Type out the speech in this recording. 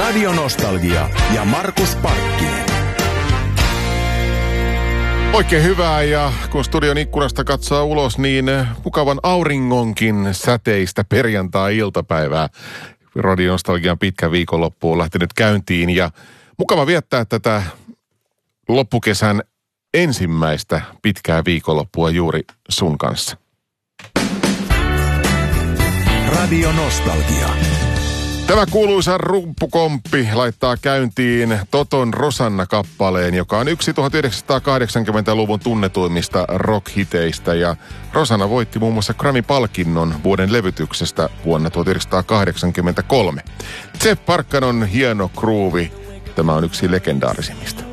Radio Nostalgia ja Markus Parkkinen. Oikein hyvää, ja kun studion ikkunasta katsoo ulos, niin mukavan auringonkin säteistä perjantai-iltapäivää. Radio Nostalgian pitkä viikonloppu on lähtenyt käyntiin, ja mukava viettää tätä loppukesän ensimmäistä pitkää viikonloppua juuri sun kanssa. Radio Nostalgia. Tämä kuuluisa rumpukomppi laittaa käyntiin Toton Rosanna-kappaleen, joka on yksi 1980-luvun tunnetuimmista rock-hiteistä. Ja Rosanna voitti muun muassa Grammy-palkinnon vuoden levytyksestä vuonna 1983. Jeff Parkkanon hieno groovi. Tämä on yksi legendaarisimmista.